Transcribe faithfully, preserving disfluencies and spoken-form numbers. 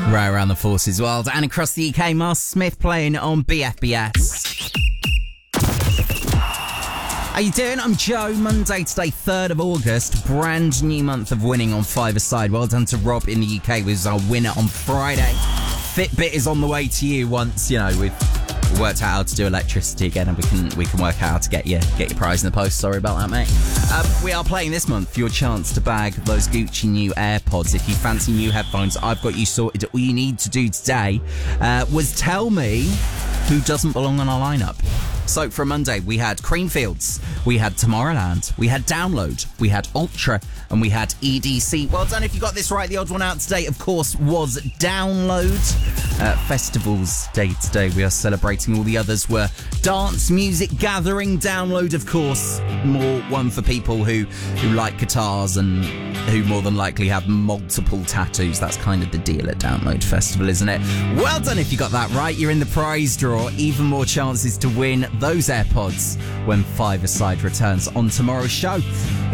Right around the Forces World and across the U K, Mars Smith playing on B F B S. How you doing? I'm Joe. Monday today, third of August. Brand new month of winning on five-a-side. Well done to Rob in the U K, was our winner on Friday. Fitbit is on the way to you once, you know, we've worked out how to do electricity again, and we can we can work out how to get you get your prize in the post. Sorry about that, mate. Um, we are playing this month for your chance to bag those Gucci new AirPods. If you fancy new headphones, I've got you sorted. All you need to do today uh, was tell me who doesn't belong on our lineup. So for Monday, we had Creamfields, we had Tomorrowland, we had Download, we had Ultra, and we had E D C. Well done if you got this right. The odd one out today, of course, was Download. Uh, festivals Day today, we are celebrating. All the others were Dance Music Gathering. Download, of course, more one for people who, who like guitars and who more than likely have multiple tattoos. That's kind of the deal at Download Festival, isn't it? Well done if you got that right. You're in the prize draw. Even more chances to win those AirPods when Five-A-Side returns on tomorrow's show.